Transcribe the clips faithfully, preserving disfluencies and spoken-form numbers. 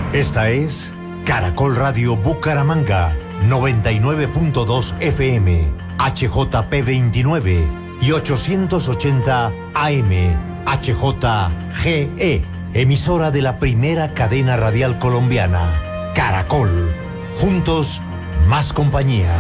Esta es Caracol Radio Bucaramanga, noventa y nueve punto dos F M, H J P veintinueve y ochocientos ochenta A M, H J G E, emisora de la primera cadena radial colombiana, Caracol. Juntos, más compañía.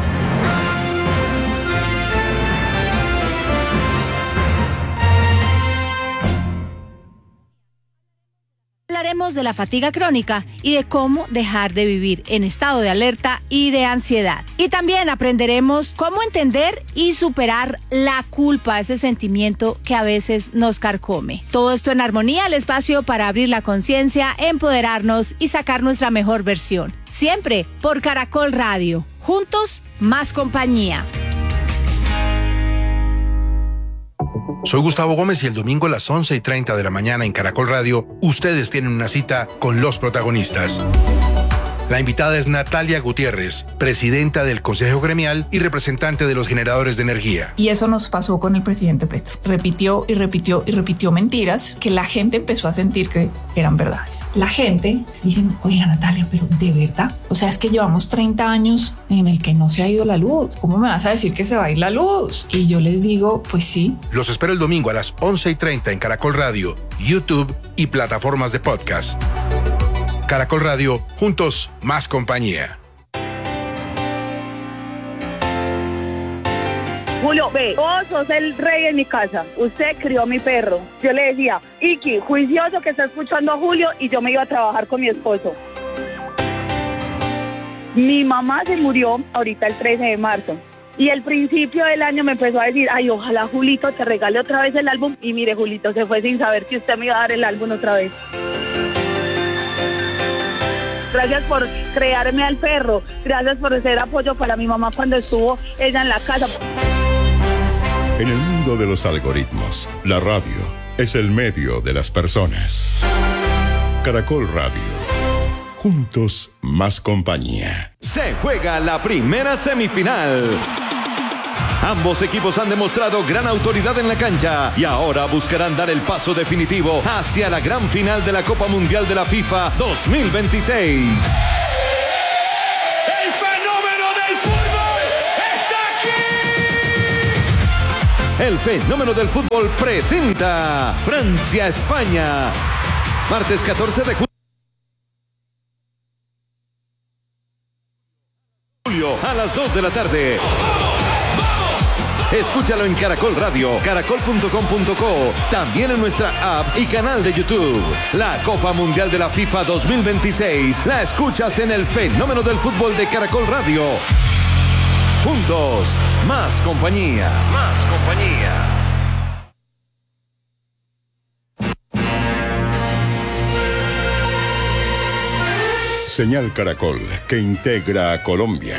Hablaremos de la fatiga crónica y de cómo dejar de vivir en estado de alerta y de ansiedad. Y también aprenderemos cómo entender y superar la culpa, ese sentimiento que a veces nos carcome. Todo esto en armonía, el espacio para abrir la conciencia, empoderarnos y sacar nuestra mejor versión. Siempre por Caracol Radio. Juntos, más compañía. Soy Gustavo Gómez y el domingo a las once y treinta de la mañana en Caracol Radio, ustedes tienen una cita con los protagonistas. La invitada es Natalia Gutiérrez, presidenta del Consejo Gremial y representante de los generadores de energía. Y eso nos pasó con el presidente Petro. Repitió y repitió y repitió mentiras que la gente empezó a sentir que eran verdades. La gente dice, oiga Natalia, pero ¿de verdad? O sea, es que llevamos treinta años en el que no se ha ido la luz. ¿Cómo me vas a decir que se va a ir la luz? Y yo les digo, pues sí. Los espero el domingo a las once y treinta en Caracol Radio, YouTube y plataformas de podcast. Caracol Radio, juntos, más compañía. Julio, ve, vos sos el rey en mi casa. Usted crió a mi perro. Yo le decía, Iki, juicioso que está escuchando a Julio, y yo me iba a trabajar con mi esposo. Mi mamá se murió ahorita el trece de marzo. Y al principio del año me empezó a decir, ay, ojalá Julito te regale otra vez el álbum. Y mire, Julito se fue sin saber que usted me iba a dar el álbum otra vez. Gracias por crearme al perro. Gracias por ser apoyo para mi mamá cuando estuvo ella en la casa. En el mundo de los algoritmos, la radio es el medio de las personas. Caracol Radio. Juntos, más compañía. Se juega la primera semifinal. Ambos equipos han demostrado gran autoridad en la cancha y ahora buscarán dar el paso definitivo hacia la gran final de la Copa Mundial de la FIFA dos mil veintiséis. ¡El fenómeno del fútbol está aquí! El fenómeno del fútbol presenta Francia-España. Martes catorce de julio a las dos de la tarde. Escúchalo en Caracol Radio, caracol punto com punto co, también en nuestra app y canal de YouTube. La Copa Mundial de la FIFA dos mil veintiséis la escuchas en el fenómeno del fútbol de Caracol Radio. Juntos, más compañía. Más compañía. Señal Caracol, que integra a Colombia.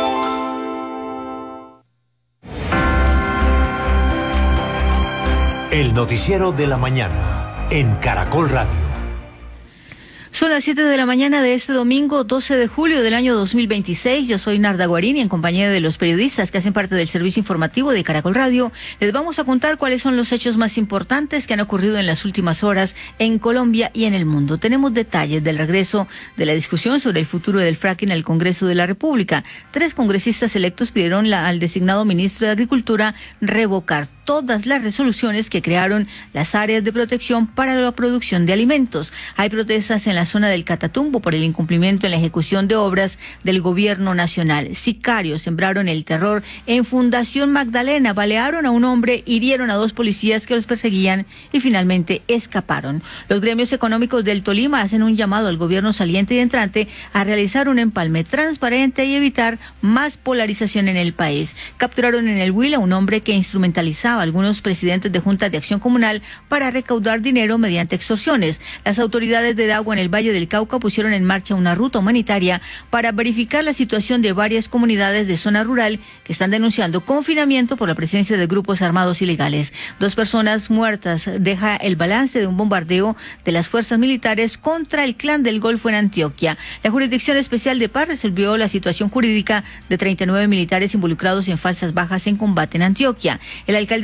El noticiero de la mañana en Caracol Radio. Son las siete de la mañana de este domingo doce de julio del año dos mil veintiséis. Yo soy Narda Guarín y en compañía de los periodistas que hacen parte del servicio informativo de Caracol Radio, les vamos a contar cuáles son los hechos más importantes que han ocurrido en las últimas horas en Colombia y en el mundo. Tenemos detalles del regreso de la discusión sobre el futuro del fracking al Congreso de la República. Tres congresistas electos pidieron la, al designado ministro de Agricultura revocar todas las resoluciones que crearon las áreas de protección para la producción de alimentos. Hay protestas en la zona del Catatumbo por el incumplimiento en la ejecución de obras del gobierno nacional. Sicarios sembraron el terror en Fundación Magdalena, balearon a un hombre, hirieron a dos policías que los perseguían y finalmente escaparon. Los gremios económicos del Tolima hacen un llamado al gobierno saliente y entrante a realizar un empalme transparente y evitar más polarización en el país. Capturaron en el Huila a un hombre que instrumentalizaba a algunos presidentes de juntas de acción comunal para recaudar dinero mediante extorsiones. Las autoridades de Dagua en el Valle del Cauca pusieron en marcha una ruta humanitaria para verificar la situación de varias comunidades de zona rural que están denunciando confinamiento por la presencia de grupos armados ilegales. Dos personas muertas deja el balance de un bombardeo de las fuerzas militares contra el Clan del Golfo en Antioquia. La Jurisdicción Especial de Paz resolvió la situación jurídica de treinta y nueve militares involucrados en falsas bajas en combate en Antioquia. El alcalde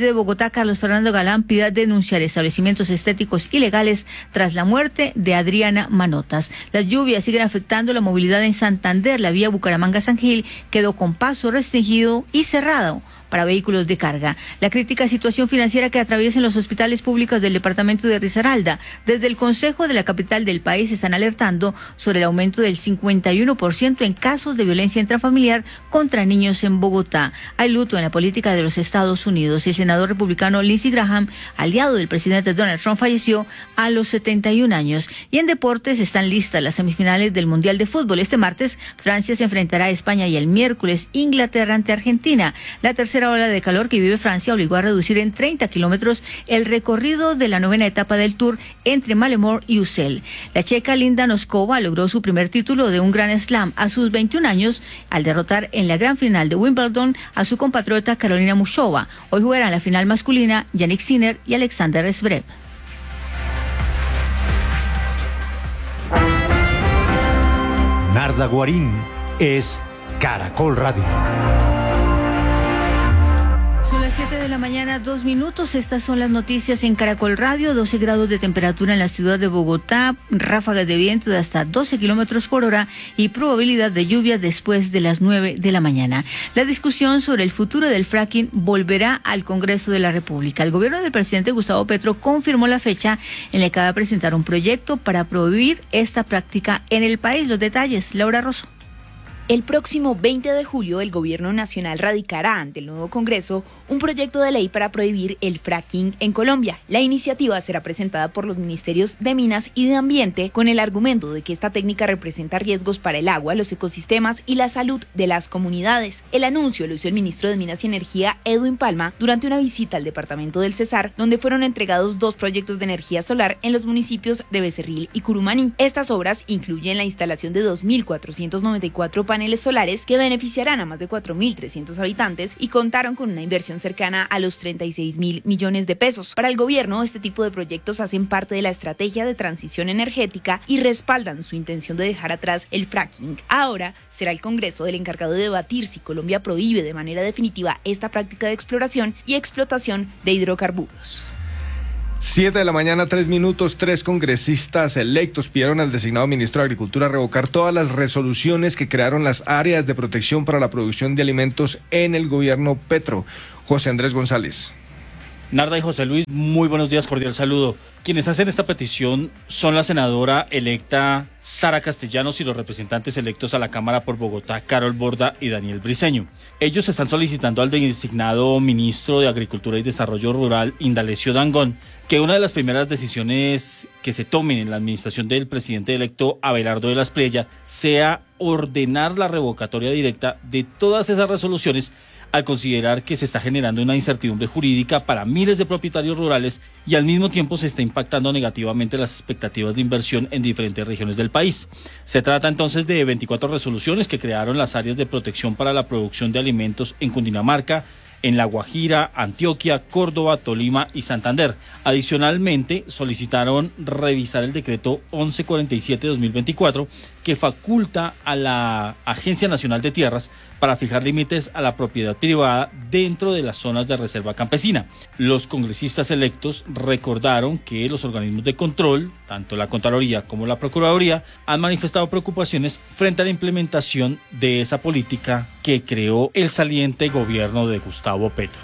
alcalde de Bogotá, Carlos Fernando Galán, pide denunciar establecimientos estéticos ilegales tras la muerte de Adriana Manotas. Las lluvias siguen afectando la movilidad en Santander. La vía Bucaramanga-San Gil quedó con paso restringido y cerrado para vehículos de carga. La crítica situación financiera que atraviesan los hospitales públicos del departamento de Risaralda. Desde el Consejo de la capital del país están alertando sobre el aumento del cincuenta y uno por ciento en casos de violencia intrafamiliar contra niños en Bogotá. Hay luto en la política de los Estados Unidos. El senador republicano Lindsey Graham, aliado del presidente Donald Trump, falleció a los setenta y un años. Y en deportes están listas las semifinales del Mundial de Fútbol. Este martes Francia se enfrentará a España y el miércoles Inglaterra ante Argentina. La tercera ola de calor que vive Francia obligó a reducir en treinta kilómetros el recorrido de la novena etapa del Tour entre Malemort y Ussel. La checa Linda Noskova logró su primer título de un Grand Slam a sus veintiún años al derrotar en la gran final de Wimbledon a su compatriota Carolina Muchova. Hoy jugarán la final masculina Yannick Sinner y Alexander Zverev. Narda Guarín es Caracol Radio. Son las siete de la mañana, dos minutos. Estas son las noticias en Caracol Radio. doce grados de temperatura en la ciudad de Bogotá, ráfagas de viento de hasta doce kilómetros por hora y probabilidad de lluvia después de las nueve de la mañana. La discusión sobre el futuro del fracking volverá al Congreso de la República. El gobierno del presidente Gustavo Petro confirmó la fecha en la que va a presentar un proyecto para prohibir esta práctica en el país. Los detalles, Laura Rosso. El próximo veinte de julio, el Gobierno Nacional radicará ante el nuevo Congreso un proyecto de ley para prohibir el fracking en Colombia. La iniciativa será presentada por los ministerios de Minas y de Ambiente con el argumento de que esta técnica representa riesgos para el agua, los ecosistemas y la salud de las comunidades. El anuncio lo hizo el ministro de Minas y Energía, Edwin Palma, durante una visita al departamento del Cesar, donde fueron entregados dos proyectos de energía solar en los municipios de Becerril y Curumaní. Estas obras incluyen la instalación de dos mil cuatrocientos noventa y cuatro paneles solares que beneficiarán a más de cuatro mil trescientos habitantes y contaron con una inversión cercana a los treinta y seis mil millones de pesos. Para el gobierno, este tipo de proyectos hacen parte de la estrategia de transición energética y respaldan su intención de dejar atrás el fracking. Ahora será el Congreso el encargado de debatir si Colombia prohíbe de manera definitiva esta práctica de exploración y explotación de hidrocarburos. Siete de la mañana, tres minutos. Tres congresistas electos pidieron al designado ministro de Agricultura revocar todas las resoluciones que crearon las áreas de protección para la producción de alimentos en el gobierno Petro. José Andrés González. Narda y José Luis, muy buenos días, cordial saludo. Quienes hacen esta petición son la senadora electa Sara Castellanos y los representantes electos a la Cámara por Bogotá, Carol Borda y Daniel Briceño. Ellos están solicitando al designado ministro de Agricultura y Desarrollo Rural, Indalecio Dangond, que una de las primeras decisiones que se tomen en la administración del presidente electo Abelardo de la Espriella sea ordenar la revocatoria directa de todas esas resoluciones, al considerar que se está generando una incertidumbre jurídica para miles de propietarios rurales y al mismo tiempo se está impactando negativamente las expectativas de inversión en diferentes regiones del país. Se trata entonces de veinticuatro resoluciones que crearon las áreas de protección para la producción de alimentos en Cundinamarca, en La Guajira, Antioquia, Córdoba, Tolima y Santander. Adicionalmente, solicitaron revisar el decreto once cuarenta y siete de dos mil veinticuatro que faculta a la Agencia Nacional de Tierras para fijar límites a la propiedad privada dentro de las zonas de reserva campesina. Los congresistas electos recordaron que los organismos de control, tanto la Contraloría como la Procuraduría, han manifestado preocupaciones frente a la implementación de esa política que creó el saliente gobierno de Gustavo Petro.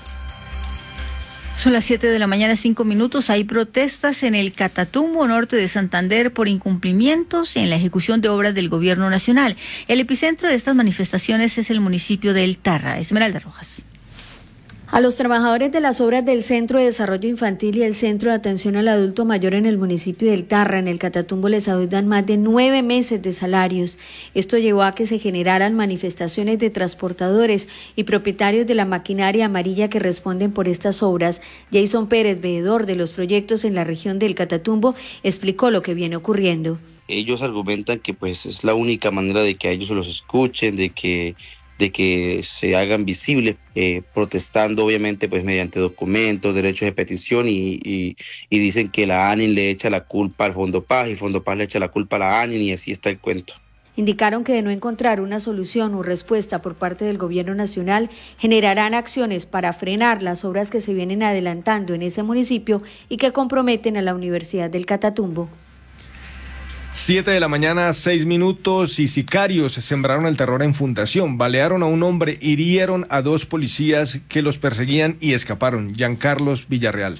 Son las siete de la mañana, cinco minutos. Hay protestas en el Catatumbo norte de Santander por incumplimientos en la ejecución de obras del gobierno nacional. El epicentro de estas manifestaciones es el municipio de El Tarra. Esmeralda Rojas. A los trabajadores de las obras del Centro de Desarrollo Infantil y el Centro de Atención al Adulto Mayor en el municipio del Tarra, en el Catatumbo, les adeudan más de nueve meses de salarios. Esto llevó a que se generaran manifestaciones de transportadores y propietarios de la maquinaria amarilla que responden por estas obras. Jason Pérez, veedor de los proyectos en la región del Catatumbo, explicó lo que viene ocurriendo. Ellos argumentan que pues es la única manera de que a ellos se los escuchen, de que de que se hagan visibles, eh, protestando obviamente pues mediante documentos, derechos de petición y, y, y dicen que la ANIN le echa la culpa al Fondo Paz y Fondo Paz le echa la culpa a la ANIN y así está el cuento. Indicaron que de no encontrar una solución o respuesta por parte del gobierno nacional, generarán acciones para frenar las obras que se vienen adelantando en ese municipio y que comprometen a la Universidad del Catatumbo. Siete de la mañana, seis minutos, y sicarios sembraron el terror en Fundación. Balearon a un hombre, hirieron a dos policías que los perseguían y escaparon. Giancarlos Villarreal.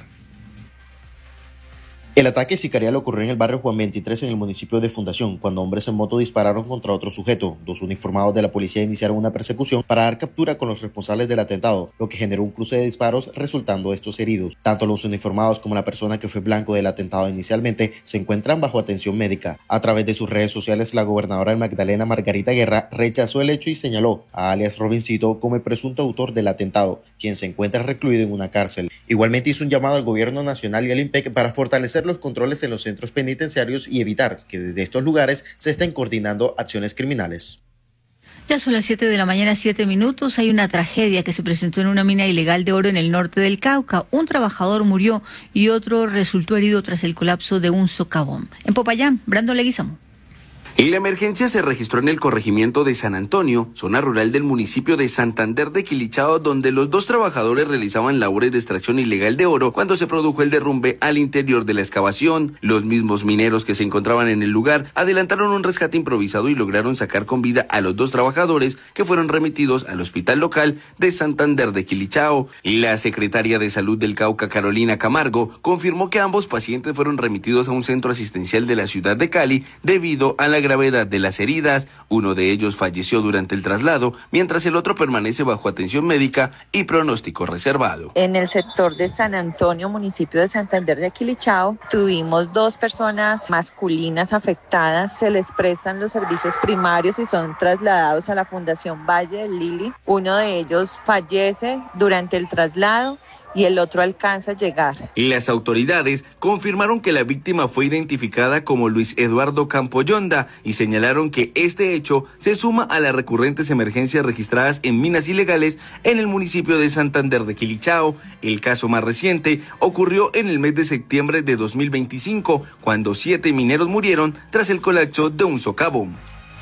El ataque sicarial ocurrió en el barrio Juan veintitrés en el municipio de Fundación, cuando hombres en moto dispararon contra otro sujeto. Dos uniformados de la policía iniciaron una persecución para dar captura con los responsables del atentado, lo que generó un cruce de disparos, resultando estos heridos. Tanto los uniformados como la persona que fue blanco del atentado inicialmente se encuentran bajo atención médica. A través de sus redes sociales, la gobernadora de Magdalena, Margarita Guerra, rechazó el hecho y señaló a alias Robincito como el presunto autor del atentado, quien se encuentra recluido en una cárcel. Igualmente hizo un llamado al gobierno nacional y al IMPEC para fortalecer los controles en los centros penitenciarios y evitar que desde estos lugares se estén coordinando acciones criminales. Ya son las siete de la mañana, siete minutos. Hay una tragedia que se presentó en una mina ilegal de oro en el norte del Cauca. Un trabajador murió y otro resultó herido tras el colapso de un socavón. En Popayán, Brandon Leguizamo. La emergencia se registró en el corregimiento de San Antonio, zona rural del municipio de Santander de Quilichao, donde los dos trabajadores realizaban labores de extracción ilegal de oro cuando se produjo el derrumbe al interior de la excavación. Los mismos mineros que se encontraban en el lugar adelantaron un rescate improvisado y lograron sacar con vida a los dos trabajadores, que fueron remitidos al hospital local de Santander de Quilichao. La secretaria de Salud del Cauca, Carolina Camargo, confirmó que ambos pacientes fueron remitidos a un centro asistencial de la ciudad de Cali debido a la gravedad de las heridas. Uno de ellos falleció durante el traslado, mientras el otro permanece bajo atención médica y pronóstico reservado. En el sector de San Antonio, municipio de Santander de Quilichao, tuvimos dos personas masculinas afectadas. Se les prestan los servicios primarios y son trasladados a la Fundación Valle del Lili. Uno de ellos fallece durante el traslado y el otro alcanza a llegar. Las autoridades confirmaron que la víctima fue identificada como Luis Eduardo Campoyonda y señalaron que este hecho se suma a las recurrentes emergencias registradas en minas ilegales en el municipio de Santander de Quilichao. El caso más reciente ocurrió en el mes de septiembre de dos mil veinticinco, cuando siete mineros murieron tras el colapso de un socavón.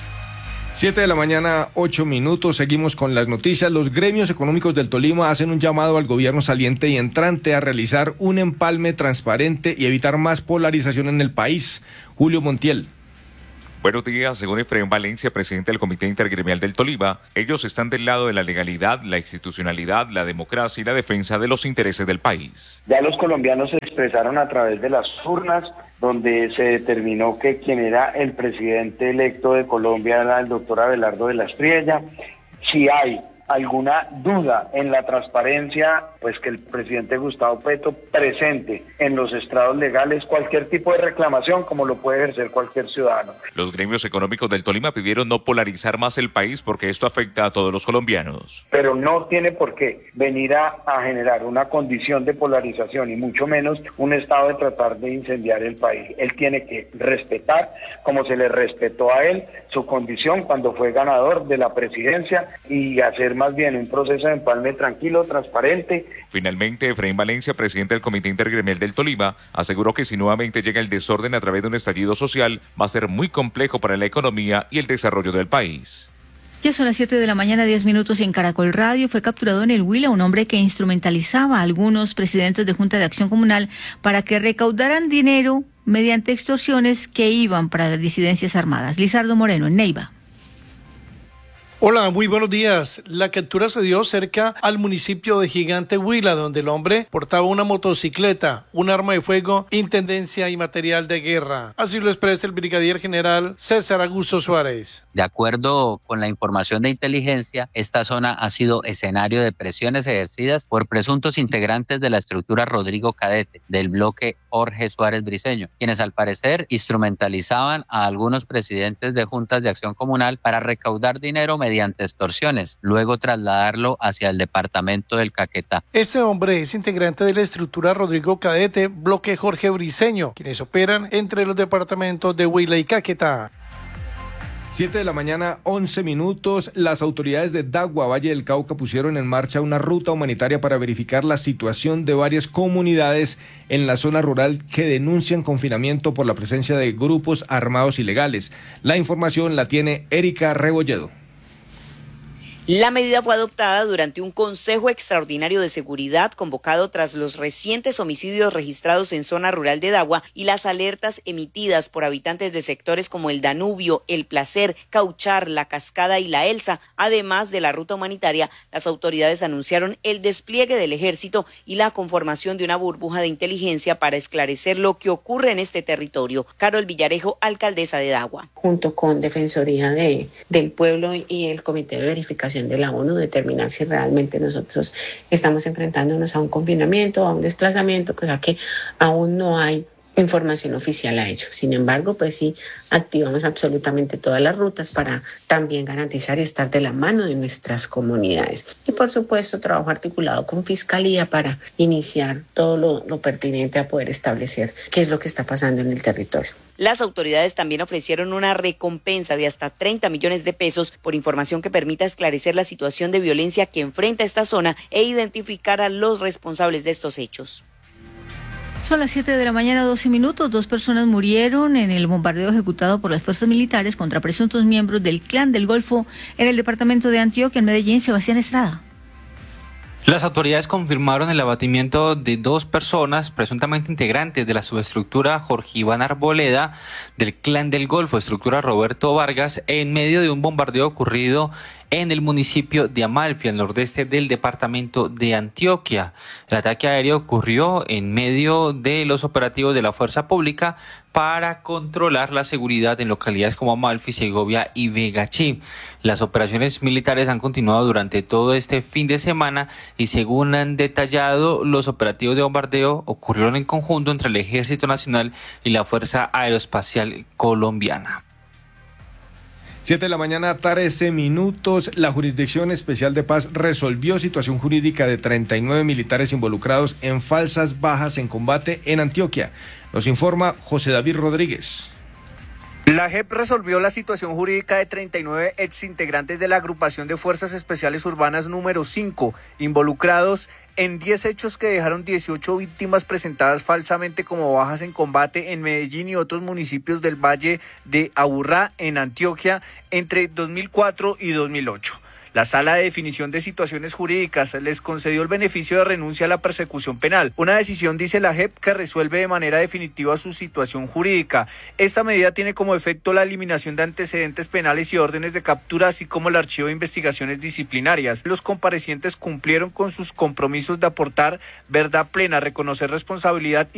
Siete de la mañana, ocho minutos, seguimos con las noticias. Los gremios económicos del Tolima hacen un llamado al gobierno saliente y entrante a realizar un empalme transparente y evitar más polarización en el país. Julio Montiel. Buenos días. Según Efraín Valencia, presidente del Comité Intergremial del Tolima, ellos están del lado de la legalidad, la institucionalidad, la democracia y la defensa de los intereses del país. Ya los colombianos se expresaron a través de las urnas, donde se determinó que quien era el presidente electo de Colombia era el doctor Abelardo de la Espriella. Si hay alguna duda en la transparencia, pues que el presidente Gustavo Petro presente en los estrados legales cualquier tipo de reclamación, como lo puede ejercer cualquier ciudadano. Los gremios económicos del Tolima pidieron no polarizar más el país porque esto afecta a todos los colombianos. Pero no tiene por qué venir a, a generar una condición de polarización y mucho menos un estado de tratar de incendiar el país. Él tiene que respetar, como se le respetó a él, su condición cuando fue ganador de la presidencia y hacer más bien un proceso de empalme tranquilo, transparente. Finalmente, Efraín Valencia, presidente del Comité Intergremial del Tolima, aseguró que si nuevamente llega el desorden a través de un estallido social, va a ser muy complejo para la economía y el desarrollo del país. Ya son las siete de la mañana, diez minutos. En Caracol Radio fue capturado en el Huila un hombre que instrumentalizaba a algunos presidentes de Junta de Acción Comunal para que recaudaran dinero mediante extorsiones que iban para las disidencias armadas. Lizardo Moreno, en Neiva. Hola, muy buenos días. La captura se dio cerca al municipio de Gigante Huila, donde el hombre portaba una motocicleta, un arma de fuego, intendencia y material de guerra. Así lo expresa el brigadier general César Augusto Suárez. De acuerdo con la información de inteligencia, esta zona ha sido escenario de presiones ejercidas por presuntos integrantes de la estructura Rodrigo Cadete, del bloque Jorge Suárez Briceño, quienes al parecer instrumentalizaban a algunos presidentes de juntas de acción comunal para recaudar dinero mediante extorsiones, luego trasladarlo hacia el departamento del Caquetá. Este hombre es integrante de la estructura Rodrigo Cadete, bloque Jorge Briceño, quienes operan entre los departamentos de Huila y Caquetá. siete de la mañana, once minutos. Las autoridades de Dagua, Valle del Cauca, pusieron en marcha una ruta humanitaria para verificar la situación de varias comunidades en la zona rural que denuncian confinamiento por la presencia de grupos armados ilegales. La información la tiene Erika Rebolledo. La medida fue adoptada durante un Consejo Extraordinario de Seguridad convocado tras los recientes homicidios registrados en zona rural de Dagua y las alertas emitidas por habitantes de sectores como el Danubio, El Placer, Cauchar, La Cascada y La Elsa. Además de la ruta humanitaria, las autoridades anunciaron el despliegue del ejército y la conformación de una burbuja de inteligencia para esclarecer lo que ocurre en este territorio. Carol Villarejo, alcaldesa de Dagua. Junto con Defensoría de, del Pueblo y el Comité de Verificación de la ONU, determinar si realmente nosotros estamos enfrentándonos a un confinamiento, a un desplazamiento, cosa que aún no hay información oficial a ello. Sin embargo, pues sí, activamos absolutamente todas las rutas para también garantizar y estar de la mano de nuestras comunidades. Y por supuesto, trabajo articulado con Fiscalía para iniciar todo lo, lo pertinente a poder establecer qué es lo que está pasando en el territorio. Las autoridades también ofrecieron una recompensa de hasta treinta millones de pesos por información que permita esclarecer la situación de violencia que enfrenta esta zona e identificar a los responsables de estos hechos. Son las siete de la mañana, doce minutos. Dos personas murieron en el bombardeo ejecutado por las fuerzas militares contra presuntos miembros del Clan del Golfo en el departamento de Antioquia, en Medellín. Sebastián Estrada. Las autoridades confirmaron el abatimiento de dos personas presuntamente integrantes de la subestructura Jorge Iván Arboleda del Clan del Golfo, estructura Roberto Vargas, en medio de un bombardeo ocurrido en el municipio de Amalfi, al nordeste del departamento de Antioquia. El ataque aéreo ocurrió en medio de los operativos de la fuerza pública para controlar la seguridad en localidades como Amalfi, Segovia y Vegachí. Las operaciones militares han continuado durante todo este fin de semana y, según han detallado, los operativos de bombardeo ocurrieron en conjunto entre el Ejército Nacional y la Fuerza Aeroespacial Colombiana. siete de la mañana, trece minutos. La Jurisdicción Especial de Paz resolvió situación jurídica de treinta y nueve militares involucrados en falsas bajas en combate en Antioquia. Nos informa José David Rodríguez. La J E P resolvió la situación jurídica de treinta y nueve exintegrantes de la Agrupación de Fuerzas Especiales Urbanas número cinco, involucrados en diez hechos que dejaron dieciocho víctimas presentadas falsamente como bajas en combate en Medellín y otros municipios del Valle de Aburrá, en Antioquia, entre dos mil cuatro y dos mil ocho. La Sala de Definición de Situaciones Jurídicas les concedió el beneficio de renuncia a la persecución penal, una decisión, dice la J E P, que resuelve de manera definitiva su situación jurídica. Esta medida tiene como efecto la eliminación de antecedentes penales y órdenes de captura, así como el archivo de investigaciones disciplinarias. Los comparecientes cumplieron con sus compromisos de aportar verdad plena, reconocer responsabilidad y